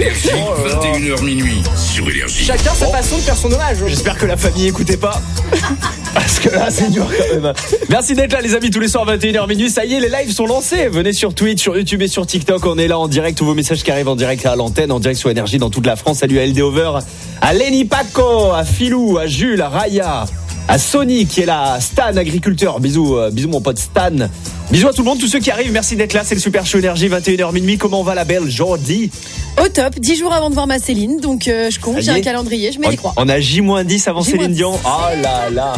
Énergie, 21h minuit sur Énergie. Chacun sa façon de faire son hommage. J'espère que la famille écoutait pas. Parce que là, c'est dur quand même. Merci d'être là, les amis, tous les soirs 21h minuit. Ça y est, les lives sont lancés. Venez sur Twitch, sur YouTube et sur TikTok. On est là en direct. Tous vos messages qui arrivent en direct à l'antenne, en direct sur Énergie dans toute la France. Salut à LD Over, à Lenny Paco, à Philou, à Jules, à Raya, à Sony qui est là, à Stan, agriculteur. Bisous, bisous mon pote Stan. Bisous à tout le monde, tous ceux qui arrivent. Merci d'être là. C'est le Super Show Énergie, 21h minuit. Comment va la belle Jordi? Au top, 10 jours avant de voir ma Céline, donc je compte, j'ai un calendrier, je mets les croix. On a J-10 avant Céline Dion. Oh là là.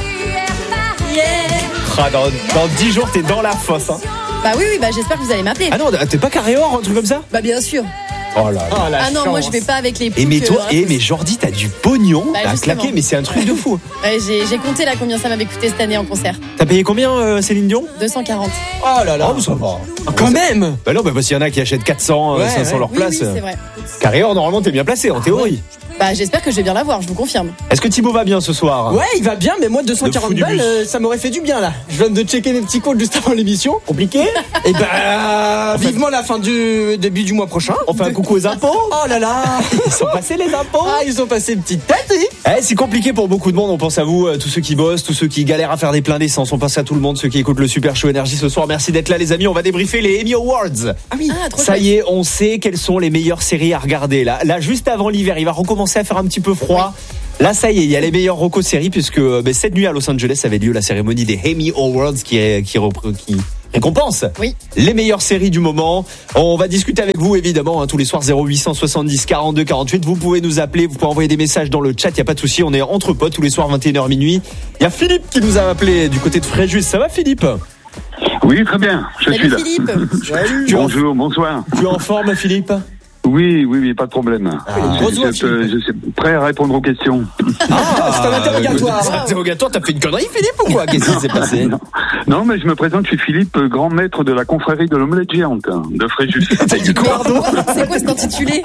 Ah, dans 10 jours, t'es dans la fosse. Hein. Bah oui, j'espère que vous allez m'appeler. Ah non, t'es pas carré or, un truc comme ça? Bah bien sûr. Oh là là. Ah non, moi je vais pas avec les ploucs. Et mais toi, mais Jordi, t'as du pognon à claquer, mais c'est un truc de fou. Ouais, j'ai compté là combien ça m'avait coûté cette année en concert. T'as payé combien Céline Dion? 240. Oh là là. Oh, ça va. Quand même. Bah non, parce qu'il y en a qui achètent 400, 500 leur place. Oui, c'est vrai. Carré or, normalement, t'es bien placé en théorie. Bah j'espère que je vais bien l'avoir, je vous confirme. Est-ce que Thibaut va bien ce soir? Ouais, il va bien, mais moi 240 balles, ça m'aurait fait du bien là. Je viens de checker mes petits codes juste avant l'émission. Compliqué? Et vivement la fin du début du mois prochain. On fait un coucou aux impôts? Oh là là. Ils sont passés les impôts? Ah, ils ont passé une petite tête, oui. C'est compliqué pour beaucoup de monde. On pense à vous, tous ceux qui bossent, tous ceux qui galèrent à faire des pleins d'essence. On pense à tout le monde, ceux qui écoutent le Super Show Énergie ce soir. Merci d'être là, les amis. On va débriefer les Emmy Awards. Ah oui. Ça y est, on sait quelles sont les meilleures séries à regarder. Là, juste avant l'hiver, il va recommencer à faire un petit peu froid. Là, ça y est, il y a les meilleures recos séries puisque cette nuit à Los Angeles avait lieu la cérémonie des Emmy Awards qui récompense les meilleures séries du moment. On va discuter avec vous évidemment tous les soirs 0870 42 48. Vous pouvez nous appeler, vous pouvez envoyer des messages dans le chat, il y a pas de souci, on est entre potes tous les soirs 21h minuit. Il y a Philippe qui nous a appelé du côté de Fréjus. Ça va Philippe? Oui, très bien, je suis là. Philippe. Bonjour, bonsoir. Tu es en forme Philippe? Oui, pas de problème. Je suis prêt à répondre aux questions. C'est un interrogatoire. C'est un interrogatoire, t'as fait une connerie Philippe ou quoi? Qu'est-ce qui s'est passé? Non, mais je me présente, je suis Philippe, grand maître de la confrérie de l'omelette géante de Fréjus. T'as dit quoi? C'est quoi cet intitulé?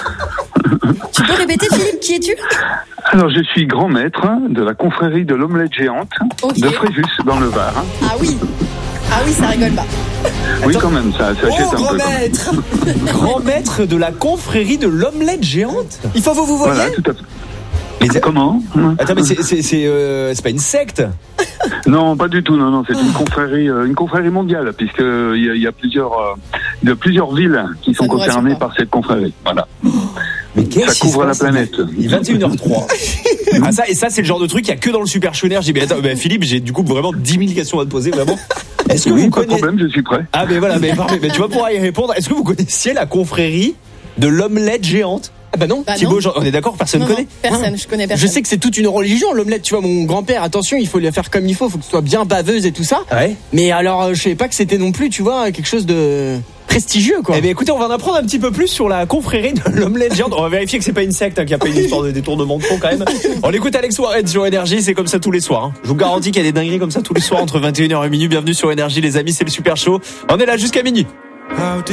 Tu peux répéter Philippe, qui es-tu? Alors, je suis grand maître de la confrérie de l'omelette géante de Fréjus, dans le Var. Ah oui, ça rigole pas. Oui, quand même, ça achète un peu. Maître. Grand maître de la confrérie de l'omelette géante. Il faut vous voyez. Voilà, tout à fait. Mais comment? Attends, mais c'est pas une secte? Non, pas du tout. Non, c'est une confrérie mondiale, puisque il y a plusieurs villes qui sont concernées par cette confrérie. Voilà. Mais ça couvre la planète. Il est 21h03. Ça c'est le genre de truc qu'il n'y a que dans le Super Show Énergie. Mais attends, Philippe, j'ai du coup vraiment 10 000 questions à te poser, vraiment. Est-ce que vous pas de problème, je suis prêt. Ah, mais voilà, mais parfait. Mais tu vas pouvoir y répondre. Est-ce que vous connaissiez la confrérie de l'omelette géante? Ah bah non. Thibaut, on est d'accord, personne ne connaît? Personne, je connais personne. Je sais que c'est toute une religion, l'omelette. Tu vois, mon grand-père, attention, il faut la faire comme il faut que ce soit bien baveuse et tout ça. Ouais. Mais alors, je savais pas que c'était non plus, tu vois, quelque chose de prestigieux, quoi. Eh bien, écoutez, on va en apprendre un petit peu plus sur la confrérie de l'omelette géante. On va vérifier que c'est pas une secte, qu'il n'y a pas une histoire de détournement de fonds quand même. On écoute Alex Warren sur Énergie, c'est comme ça tous les soirs. Je vous garantis qu'il y a des dingueries comme ça tous les soirs entre 21h et minuit. Bienvenue sur Énergie, les amis, c'est le Super Show. On est là jusqu'à minuit.